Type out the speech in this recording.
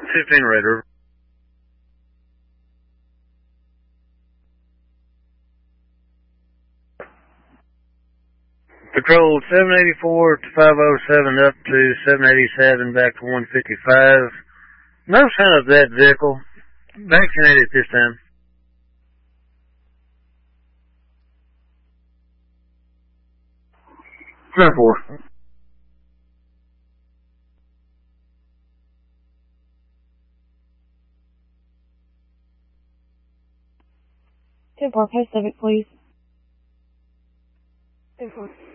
15 Red River. Patrol 784 to 507 up to 787 back to 155. No sign of that vehicle. Vaccinated at this time. 10-4. Post Civic, please. 10-4.